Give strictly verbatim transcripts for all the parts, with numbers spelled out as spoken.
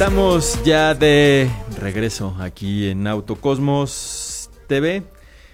Estamos ya de regreso aquí en Autocosmos T V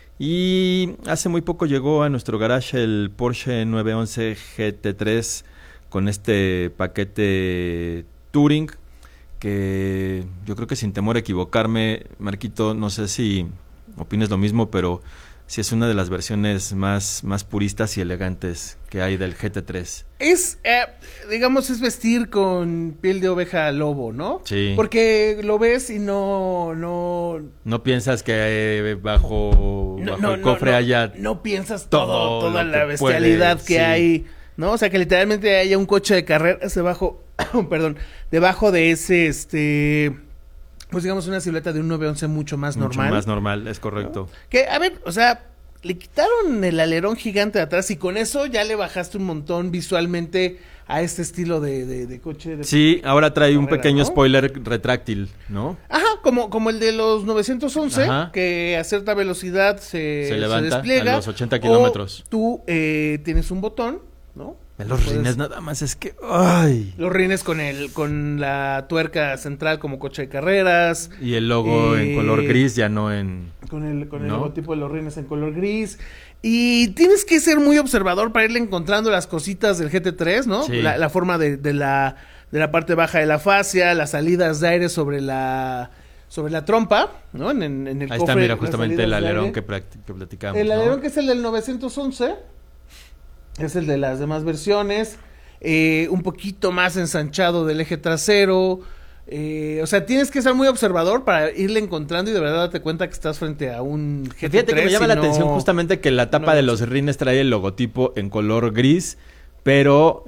y hace muy poco llegó a nuestro garage el Porsche nueve once G T tres con este paquete Touring que yo creo que sin temor a equivocarme, Marquito, no sé si opines lo mismo, pero sí es una de las versiones más, más puristas y elegantes que hay del G T tres. Es, eh, digamos, es vestir con piel de oveja lobo, ¿no? Sí. Porque lo ves y no, no... No piensas que eh, bajo, no, bajo no, el cofre no, no, haya... No piensas todo, todo toda lo la que bestialidad puede, que sí. hay, ¿no? O sea, que literalmente haya un coche de carreras debajo, perdón, debajo de ese, este... pues digamos una silueta de un nueve once mucho más mucho normal. más normal, es correcto. ¿No? Que, a ver, o sea, le quitaron el alerón gigante de atrás y con eso ya le bajaste un montón visualmente a este estilo de, de, de coche. De Sí, ahora trae carrera, un pequeño ¿no? spoiler retráctil, ¿no? Ajá, como, como el de los novecientos once, Ajá. que a cierta velocidad se, Se levanta se despliega. a los ochenta kilómetros. O tú eh, tienes un botón, ¿no? En los Puedes- rines nada más es que... ¡Ay! Los rines con el con la tuerca central como coche de carreras. Y el logo Eh, en color gris, ya no en... Con el, con el ¿No? logotipo de los rines en color gris. Y tienes que ser muy observador para irle encontrando las cositas del G T tres, ¿no? Sí. La, la forma de, de la de la parte baja de la fascia, las salidas de aire sobre la sobre la trompa, ¿no? En, en, en el Ahí cofre, está, mira, las justamente el salidas de alerón aire. que, practi- que platicamos, El ¿no? alerón que es el del novecientos once es el de las demás versiones. Eh, un poquito más ensanchado del eje trasero. Eh, o sea, tienes que ser muy observador para irle encontrando y de verdad darte cuenta que estás frente a un G T tres. Fíjate que me llama y la no- atención justamente que la tapa no- de los rines trae el logotipo en color gris, pero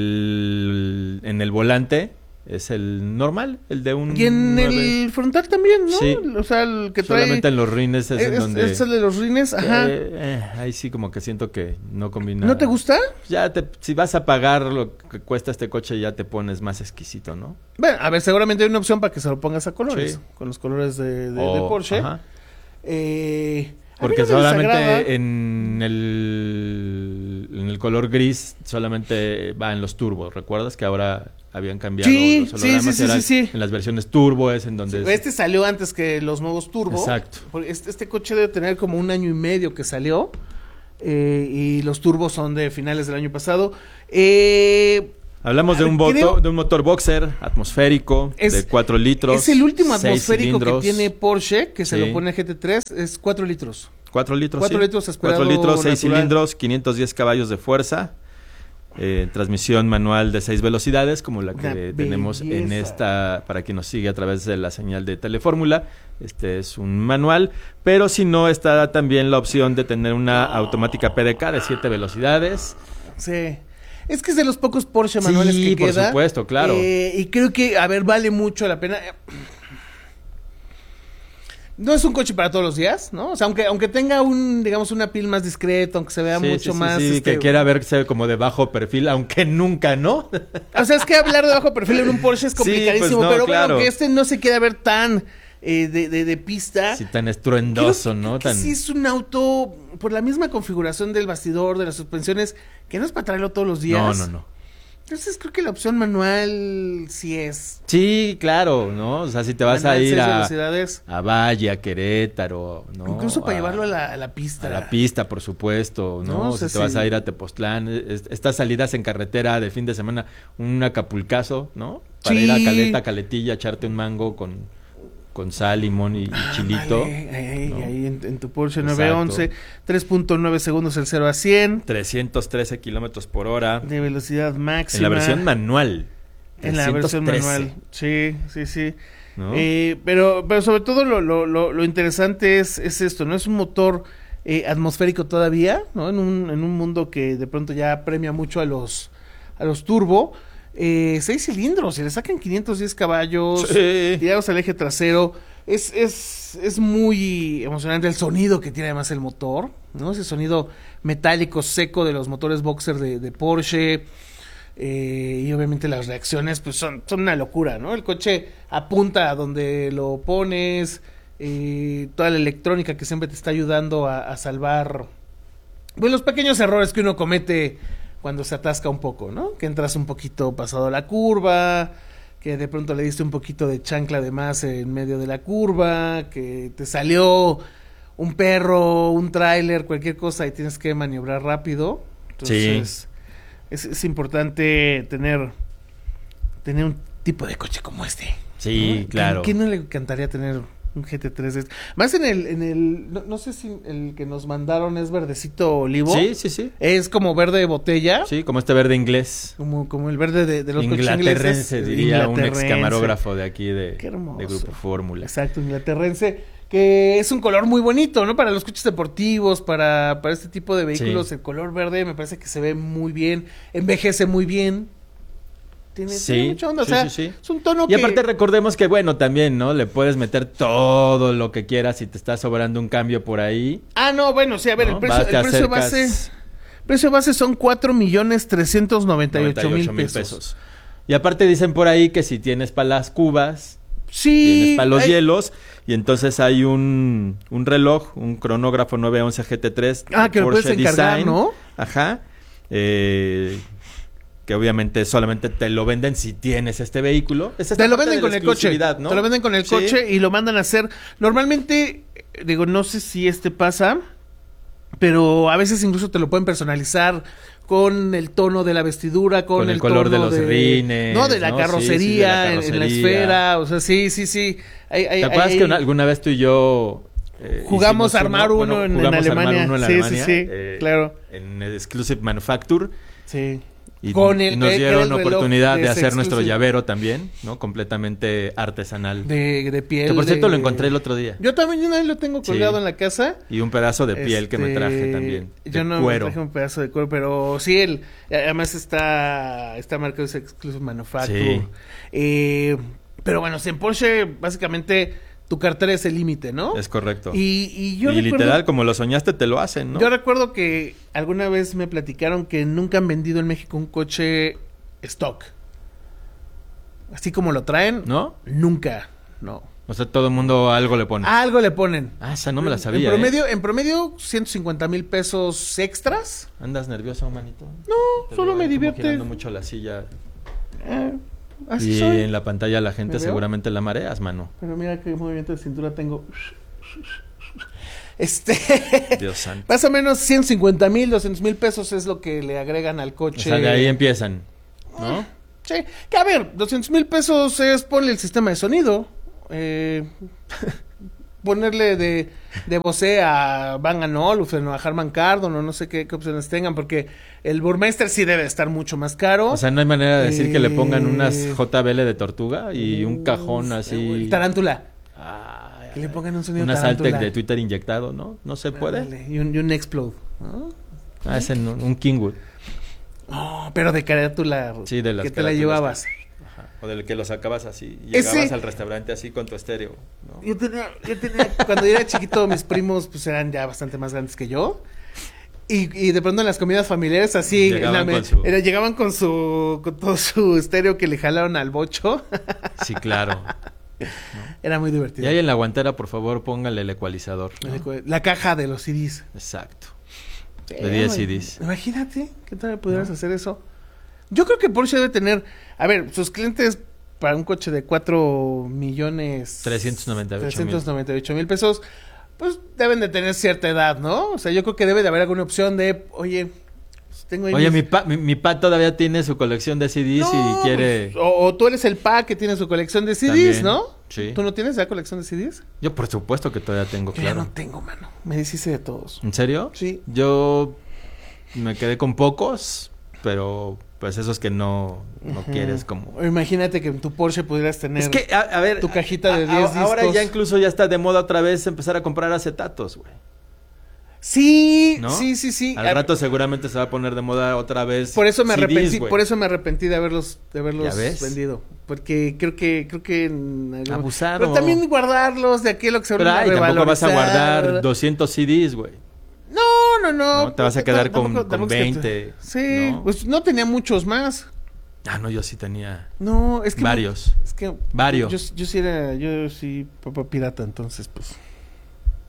el en el volante es el normal, el de un Y en nueve. el frontal también, ¿no? Sí. O sea, el que trae... Solamente en los rines es, es, en donde... es el de los rines, ajá. Eh, eh, ahí sí como que siento que no combina. ¿No te gusta? Ya te, si vas a pagar lo que cuesta este coche ya te pones más exquisito, ¿no? Bueno, a ver, seguramente hay una opción para que se lo pongas a colores. Sí. Con los colores de, de- O- de Porsche. ajá. Eh, a mí Porque no me desagrada. solamente en el en el color gris solamente va en los turbos. ¿Recuerdas que ahora habían cambiado Sí, los sí, hologramas? sí, sí, Era sí, sí. En las versiones turbo es en donde... es- Este salió antes que los nuevos turbo. Exacto. Porque Este, este coche debe tener como un año y medio que salió. eh, y los turbos son de finales del año pasado. Eh, Hablamos de un, creo- voto, de un motor boxer atmosférico Es- de cuatro litros. es el último seis atmosférico que cilindros. tiene Porsche, que se Sí. lo pone el G T tres, es cuatro litros. cuatro litros, Cuatro sí. litros aspirado cuatro litros, seis natural. cilindros, quinientos diez caballos de fuerza. Eh, transmisión manual de seis velocidades, como la que Una tenemos en belleza. esta, para quien nos sigue a través de la señal de Telefórmula. Este es un manual, pero si no, está también la opción de tener una automática P D K de siete velocidades. Sí. Es que es de los pocos Porsche manuales Sí, que por queda. supuesto, claro. Eh, y creo que, a ver, vale mucho la pena. No es un coche para todos los días, ¿no? O sea, aunque, aunque tenga un, digamos, una piel más discreta, aunque se vea Sí, mucho sí, sí, más. sí, este, que quiera verse como de bajo perfil, aunque nunca, ¿no? O sea, es que hablar de bajo perfil en un Porsche es Sí, complicadísimo, pues no, pero claro. bueno, que este no se quiera ver tan eh, de, de, de pista. Sí, tan estruendoso, Creo que- ¿no? creo que Tan... sí es un auto, por la misma configuración del bastidor, de las suspensiones, que no es para traerlo todos los días. No, no, no. Entonces creo que la opción manual sí es. Sí, claro, ¿no? O sea, si te vas Manual, a ir seis a, velocidades. a Valle, a Querétaro, ¿no? Incluso para A- llevarlo a la, a la pista. A la pista, por supuesto, ¿no? No, o si sea, te vas sí. a ir a Tepoztlán, es- estas salidas en carretera de fin de semana, un acapulcazo, ¿no? Para Sí. ir a Caleta, Caletilla, echarte un mango con, con sal, limón y, y chilito. Ándale, ahí, ahí, ¿no? ahí en, en tu Porsche Exacto. nueve once, tres punto nueve segundos el cero a cien trescientos trece kilómetros por hora. de velocidad máxima. En la versión manual. En la versión trescientos trece, manual. Sí, sí, sí. ¿no? Eh, pero, pero sobre todo lo, lo, lo, lo interesante es, es esto, ¿no? Es un motor eh, atmosférico todavía, ¿no? En un, en un mundo que de pronto ya premia mucho a los, a los turbo. Eh, seis cilindros, y le sacan quinientos diez caballos, Sí. tirados al eje trasero. Es, es, es muy emocionante el sonido que tiene además el motor, ¿no? Ese sonido metálico seco de los motores boxer de, de Porsche. Eh, y obviamente las reacciones pues son, son una locura, ¿no? El coche apunta a donde lo pones, eh, toda la electrónica que siempre te está ayudando a, a salvar pues, los pequeños errores que uno comete cuando se atasca un poco, ¿no? Que entras un poquito pasado la curva, que de pronto le diste un poquito de chancla de más en medio de la curva, que te salió un perro, un tráiler, cualquier cosa y tienes que maniobrar rápido. Entonces, sí. es, es importante tener, tener un tipo de coche como este. Sí, ¿no? claro. ¿Quién no le encantaría tener un G T tres? Más en el, en el, no, no sé si el que nos mandaron es verdecito olivo. Sí, sí, sí. Es como verde botella. Sí, como este verde inglés. Como, como el verde de, de los coches ingleses. Inglaterrense, diría un ex camarógrafo de aquí de, de Grupo Fórmula. Exacto, inglaterrense, que es un color muy bonito, ¿no? Para los coches deportivos, para, para este tipo de vehículos, sí. El color verde me parece que se ve muy bien, envejece muy bien. Tiene, sí, tiene mucha onda, sí, o sea, sí, sí. es un tono y que... Y aparte recordemos que, bueno, también, ¿no? Le puedes meter todo lo que quieras si te está sobrando un cambio por ahí. Ah, no, bueno, sí, a ver, ¿no? el precio, el precio base... precio base son cuatro millones trescientos noventa y ocho mil pesos. Y aparte dicen por ahí que si tienes para las cubas, sí, tienes para los hay... hielos, y entonces hay un, un reloj, un cronógrafo nueve once G T tres. Ah, que lo puedes encargar, Design, ¿no? Ajá. Eh... que obviamente solamente te lo venden si tienes este vehículo. Es te lo venden con el coche, ¿no? Te lo venden con el coche sí. Y lo mandan a hacer. Normalmente, digo, no sé si este pasa, pero a veces incluso te lo pueden personalizar con el tono de la vestidura, con, con el, el color tono de los de, rines, no, de la, ¿no? carrocería, sí, sí, de la carrocería, en la esfera, o sea, sí, sí, sí. Hay, hay, ¿Te acuerdas hay, que una, alguna vez tú y yo eh, jugamos a armar uno, uno bueno, en, en Alemania? Uno en sí, Alemania, sí, sí, eh, claro. En el Exclusive Manufacture. Sí. Y, con el, y nos dieron oportunidad de, de hacer exclusive. Nuestro llavero también, ¿no? Completamente artesanal. De, de piel. Que por cierto de... lo encontré el otro día. Yo también una vez lo tengo colgado sí. en la casa. Y un pedazo de piel este... que me traje también. Yo no cuero. me traje un pedazo de cuero, pero sí, el, además está, está marcado ese Exclusive Manufacture. Sí. Eh, pero bueno, si en Porsche básicamente... Tu cartera es el límite, ¿no? Es correcto. Y, y yo y recuerdo, literal, como lo soñaste, te lo hacen, ¿no? Yo recuerdo que alguna vez me platicaron que nunca han vendido en México un coche stock. Así como lo traen. ¿No? Nunca, no. O sea, todo el mundo algo le pone. Algo le ponen. Ah, esa no me la sabía, En promedio, ¿eh? en promedio ciento cincuenta mil pesos extras. ¿Andas nervioso, manito? No, te solo me como divierte. girando mucho la silla. Eh, así y soy. En la pantalla la gente seguramente la mareas, mano. Pero mira qué movimiento de cintura tengo. Este. Dios santo. Más o menos ciento cincuenta mil, doscientos mil pesos es lo que le agregan al coche. O sea, de ahí empiezan, ¿no? Sí. Que a ver, doscientos mil pesos es ponle el sistema de sonido. Eh, ponerle de, de Bose a Bang and Olufsen o a Harman Kardon o no sé qué, qué opciones tengan, porque el Burmeister sí debe estar mucho más caro. O sea, no hay manera de decir eh... que le pongan unas Eh, J B L de tortuga y un cajón así. Tarántula. Ay, que le pongan un sonido una tarántula. Saltec de Twitter inyectado, ¿no? No se puede. Dale, y, un, y un Explode, ¿no? Ah, es en un, un Kingwood. No, pero de carátula. Sí, de las que te la llevabas. Ajá. O del que lo sacabas así. Y llegabas Ese... al restaurante así con tu estéreo, ¿no? Yo tenía, yo tenía, cuando yo era chiquito, mis primos pues eran ya bastante más grandes que yo. Y, y de pronto en las comidas familiares así llegaban, la, con, su... era, llegaban con su con todo su estéreo que le jalaron al bocho. Sí, claro. ¿No? Era muy divertido. Y ahí en la guantera, por favor, póngale el ecualizador, ¿no? La caja de los C Ds. Exacto. Sí, de diez C Ds. Imagínate, ¿qué tal pudieras ¿no? hacer eso? Yo creo que Porsche debe tener, a ver, sus clientes para un coche de cuatro millones trescientos noventa y ocho mil pesos, pues deben de tener cierta edad, ¿no? O sea, yo creo que debe de haber alguna opción de, oye, pues tengo ahí Oye, mis... mi, pa, mi, mi pa todavía tiene su colección de C Ds no, y quiere... Pues, o, o tú eres el pa que tiene su colección de C Ds, también, ¿no? Sí. ¿Tú no tienes ya colección de C Ds? Yo por supuesto que todavía tengo, yo claro. Ya no tengo, mano. Me deshice de todos. ¿En serio? Sí. Yo me quedé con pocos, pero pues esos que no, no uh-huh. quieres como... O imagínate que en tu Porsche pudieras tener... Es que, a, a ver... tu cajita de diez a, discos. Ahora ya incluso ya está de moda otra vez empezar a comprar acetatos, güey. Sí, ¿no? sí, sí, sí. Al rato seguramente se va a poner de moda otra vez. Por eso me C Ds, arrepentí, güey. por eso me arrepentí de haberlos, de haberlos ves? vendido. Porque creo que, creo que en algún... abusado. Pero también guardarlos de aquello que se van a revalorizar. Tampoco vas a guardar doscientos C Ds, güey. No, no, no. No, te vas a quedar con, tampoco, con tampoco veinte. Sí, ¿no? Pues no tenía muchos más. Ah, no, yo sí tenía. No, es que varios. Es que varios. Yo, yo sí era, yo sí papá pirata, entonces pues.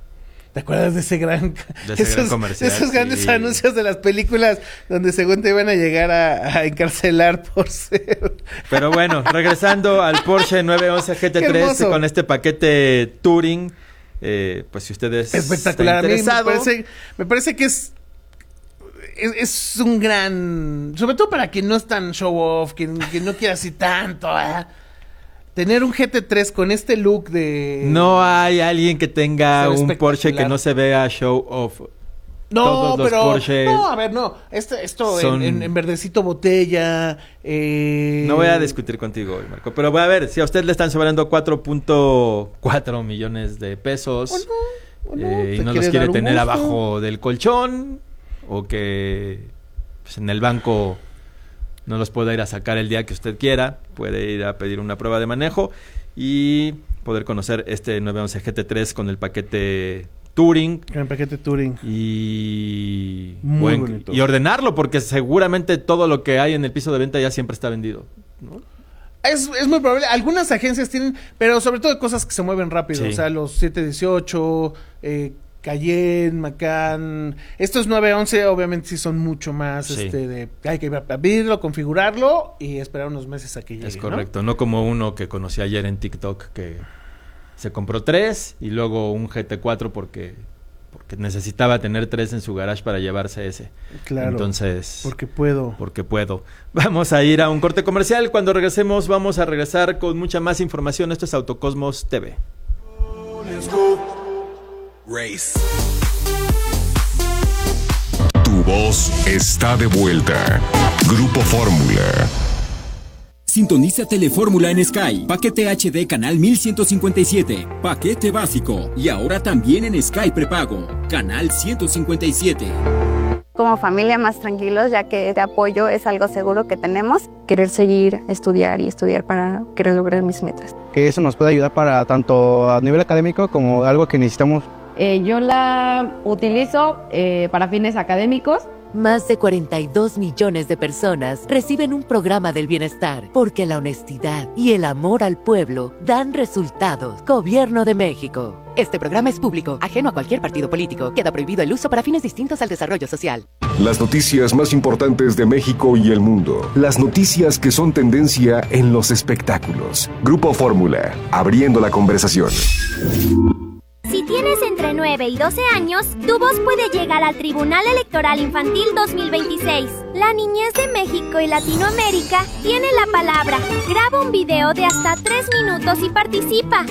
¿Te acuerdas de ese gran, de ese esos, gran comercial? Esos grandes sí. anuncios de las películas donde según te iban a llegar a, a encarcelar por ser... Pero bueno, regresando al Porsche nueve once G T tres con este paquete Touring, eh, pues si ustedes espectacular. está interesado, a mí me parece, me parece que es, es es un gran, sobre todo para quien no es tan show off, quien, quien no quiere así tanto, ¿eh? Tener un G T tres con este look de... No hay alguien que tenga un Porsche que no se vea show off. No, Todos los pero... Porsche No, a ver, no. Este, esto son... en, en, en verdecito botella. Eh... No voy a discutir contigo hoy, Marco. Pero voy a ver, si a usted le están sobrando cuatro punto cuatro millones de pesos... O no, o no, eh, y no los quiere tener abajo del colchón, o que pues, en el banco... no los pueda ir a sacar el día que usted quiera, puede ir a pedir una prueba de manejo y poder conocer este nueve once G T tres con el paquete Touring. Con el paquete Touring. Y, Muy buen, bonito. Y ordenarlo, porque seguramente todo lo que hay en el piso de venta ya siempre está vendido, ¿no? Es, es muy probable. Algunas agencias tienen, pero sobre todo cosas que se mueven rápido. Sí. O sea, los siete dieciocho, eh, Cayenne, Macan. Estos nueve once obviamente sí son mucho más, Sí. este, de hay que abrirlo, configurarlo y esperar unos meses a que llegue. Es correcto, ¿no? No como uno que conocí ayer en TikTok que se compró tres y luego un G T cuatro porque, porque necesitaba tener tres en su garage para llevarse ese. Claro. Entonces, porque puedo. porque puedo. Vamos a ir a un corte comercial. Cuando regresemos vamos a regresar con mucha más información. Esto es Autocosmos T V. Let's go. Race. Tu voz está de vuelta. Grupo Fórmula. Sintoniza Telefórmula en Sky. Paquete H D canal mil ciento cincuenta y siete. Paquete básico. Y ahora también en Sky prepago. Canal ciento cincuenta y siete. Como familia más tranquilos, ya que este apoyo es algo seguro que tenemos. Querer seguir, estudiar y estudiar para querer lograr mis metas. Que eso nos puede ayudar para tanto a nivel académico como algo que necesitamos. Eh, yo la utilizo eh, para fines académicos. Más de cuarenta y dos millones de personas reciben un programa del bienestar porque la honestidad y el amor al pueblo dan resultados. Gobierno de México. Este programa es público, ajeno a cualquier partido político. Queda prohibido el uso para fines distintos al desarrollo social. Las noticias más importantes de México y el mundo. Las noticias que son tendencia en los espectáculos. Grupo Fórmula, abriendo la conversación. Si tienes entre nueve y doce años, tu voz puede llegar al Tribunal Electoral Infantil dos mil veintiséis. La niñez de México y Latinoamérica tiene la palabra. Graba un video de hasta tres minutos y participa.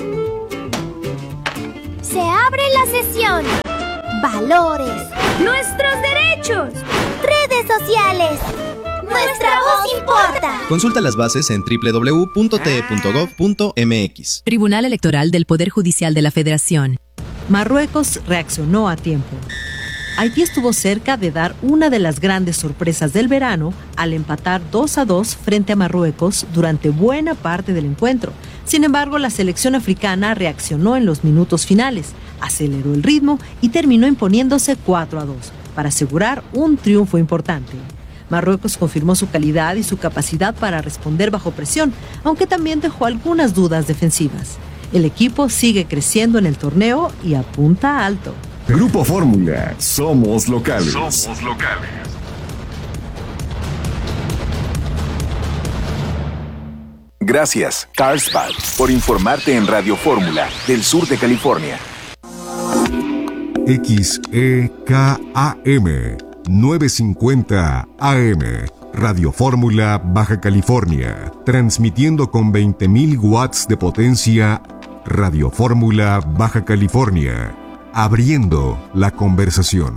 Se abre la sesión. Valores. Nuestros derechos. Redes sociales. Nuestra voz importa. Consulta las bases en doble u doble u doble u punto t e punto gov punto m x. Tribunal Electoral del Poder Judicial de la Federación. Marruecos reaccionó a tiempo. Haití estuvo cerca de dar una de las grandes sorpresas del verano al empatar dos a dos frente a Marruecos durante buena parte del encuentro. Sin embargo, la selección africana reaccionó en los minutos finales, aceleró el ritmo y terminó imponiéndose cuatro a dos para asegurar un triunfo importante. Marruecos confirmó su calidad y su capacidad para responder bajo presión, aunque también dejó algunas dudas defensivas. El equipo sigue creciendo en el torneo y apunta alto. Grupo Fórmula, somos locales. Somos locales. Gracias, Carlsbad, por informarte en Radio Fórmula del sur de California. X E K A M novecientos cincuenta A M, Radio Fórmula, Baja California, transmitiendo con veinte mil watts de potencia. Radio Fórmula, Baja California, abriendo la conversación.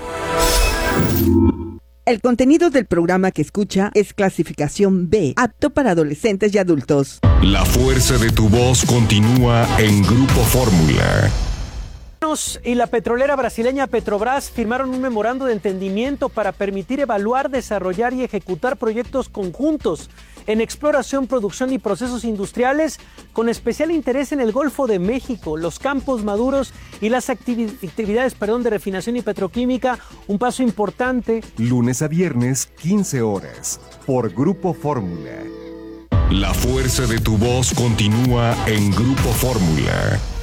El contenido del programa que escucha es clasificación B, apto para adolescentes y adultos. La fuerza de tu voz continúa en Grupo Fórmula. Y la petrolera brasileña Petrobras firmaron un memorando de entendimiento para permitir evaluar, desarrollar y ejecutar proyectos conjuntos en exploración, producción y procesos industriales, con especial interés en el Golfo de México, los campos maduros y las actividades perdón, de refinación y petroquímica, un paso importante. Lunes a viernes, quince horas, por Grupo Fórmula. La fuerza de tu voz continúa en Grupo Fórmula.